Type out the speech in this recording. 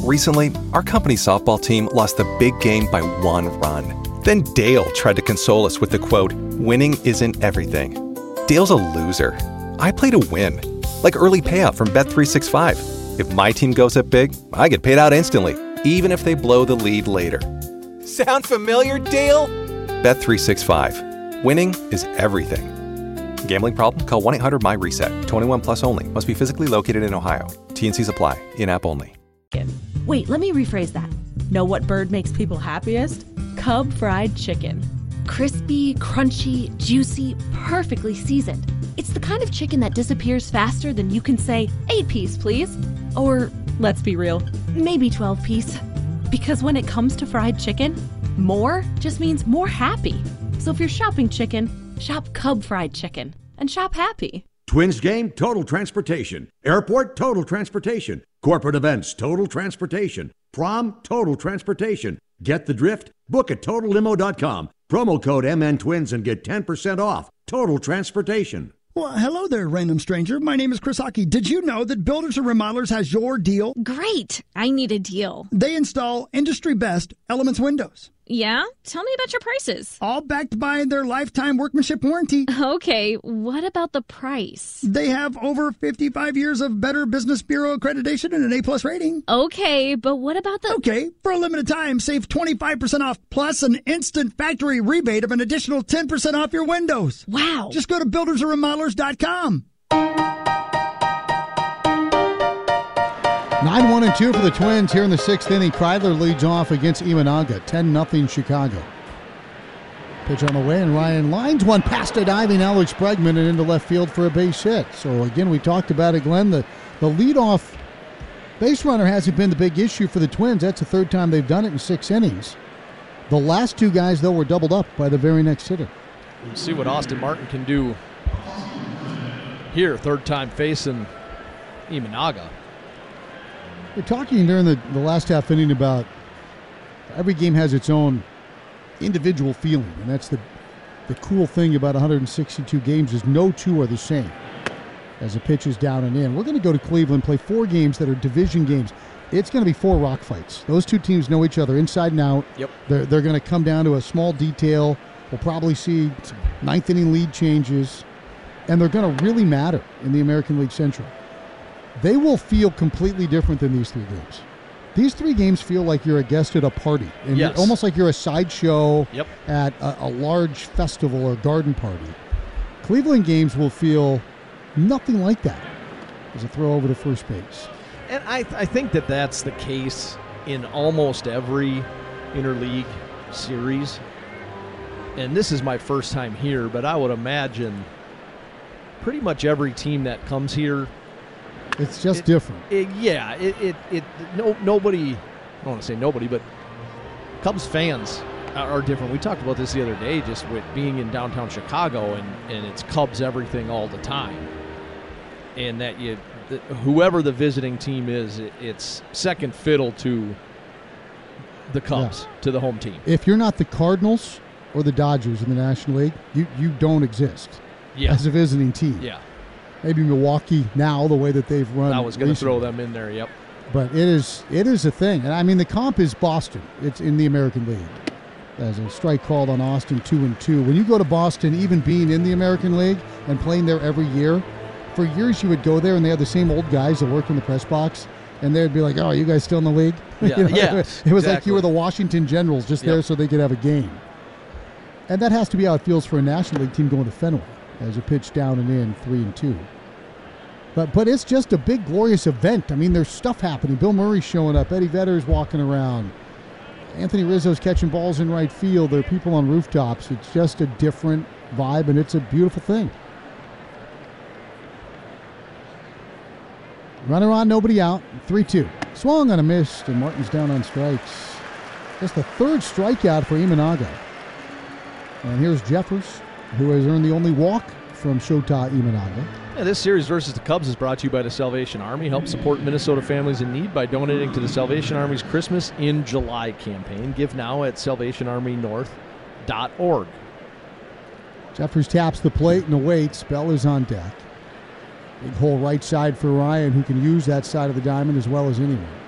Recently, our company softball team lost the big game by 1 run. Then Dale tried to console us with the quote, "Winning isn't everything." Dale's a loser. I play to win. Like early payout from Bet365. If my team goes up big, I get paid out instantly, even if they blow the lead later. Sound familiar, Dale? Bet365. Winning is everything. Gambling problem? Call 1-800-MY-RESET. 21 plus only. Must be physically located in Ohio. T&Cs apply. In-app only. Wait, let me rephrase that. Know what bird makes people happiest? Cub fried chicken. Crispy, crunchy, juicy, perfectly seasoned. It's the kind of chicken that disappears faster than you can say, 8-piece, please. Or, let's be real, maybe 12-piece. Because when it comes to fried chicken, more just means more happy. So if you're shopping chicken, shop Cub fried chicken and shop happy. Twins game, Total Transportation. Airport, Total Transportation. Corporate events, Total Transportation. Prom, Total Transportation. Get the drift? Book at TotalLimo.com. Promo code MNTwins and get 10% off. Total Transportation. Well, hello there, random stranger. My name is Chris Hockey. Did you know that Builders and Remodelers has your deal? Great. I need a deal. They install industry-best Elements windows. Yeah? Tell me about your prices. All backed by their lifetime workmanship warranty. Okay, what about the price? They have over 55 years of Better Business Bureau accreditation and an A+ rating. Okay, but what about the... Okay, for a limited time, save 25% off plus an instant factory rebate of an additional 10% off your windows. Wow. Just go to buildersandremodelers.com. 9-1-2 for the Twins here in the 6th inning. Kreidler leads off against Imanaga, 10-0 Chicago. Pitch on the way, and Ryan lines one past a diving Alex Bregman and into left field for a base hit. So again, we talked about it, Glenn. The leadoff base runner hasn't been the big issue for the Twins. That's the third time they've done it in 6 innings. The last 2 guys, though, were doubled up by the very next hitter. We'll see what Austin Martin can do here, third time facing Imanaga. We're talking during the last half inning about every game has its own individual feeling, and that's the cool thing about 162 games is no 2 are the same as the pitch is down and in. We're going to go to Cleveland, play 4 games that are division games. It's going to be 4 rock fights. Those 2 teams know each other inside and out. Yep. They're going to come down to a small detail. We'll probably see some 9th inning lead changes, and they're going to really matter in the American League Central. They will feel completely different than these 3 games. These 3 games feel like you're a guest at a party, and yes, almost like you're a sideshow yep, at a large festival or garden party. Cleveland games will feel nothing like that as a throw over to first base. And I think that's the case in almost every interleague series. And this is my first time here, but I would imagine pretty much every team that comes here, it's just different. Nobody, I don't want to say nobody, but Cubs fans are different. We talked about this the other day, just with being in downtown Chicago, and it's Cubs everything all the time. And that whoever the visiting team is, it's second fiddle to the Cubs, to the home team. If you're not the Cardinals or the Dodgers in the National League, you don't exist as a visiting team. Yeah. Maybe Milwaukee now, the way that they've run. I was going to throw them in there, yep. But it is a thing. And I mean, the comp is Boston. It's in the American League. There's a strike called on Austin, 2-2. When you go to Boston, even being in the American League and playing there every year, for years you would go there and they had the same old guys that work in the press box, and they'd be like, "Oh, are you guys still in the league?" Yeah, yes, it was like you were the Washington Generals just there so they could have a game. And that has to be how it feels for a National League team going to Fenway as a pitch down and in, 3-2. But it's just a big, glorious event. I mean, there's stuff happening. Bill Murray's showing up. Eddie Vedder's walking around. Anthony Rizzo's catching balls in right field. There are people on rooftops. It's just a different vibe, and it's a beautiful thing. Runner on, nobody out. 3-2. Swung on a miss, and Martin's down on strikes. That's the 3rd strikeout for Imanaga. And here's Jeffers, who has earned the only walk from Shota Imanaga. Yeah, this series versus the Cubs is brought to you by the Salvation Army. Help support Minnesota families in need by donating to the Salvation Army's Christmas in July campaign. Give now at salvationarmynorth.org. Jeffers taps the plate and awaits. Bell is on deck. Big hole right side for Ryan, who can use that side of the diamond as well as anyone.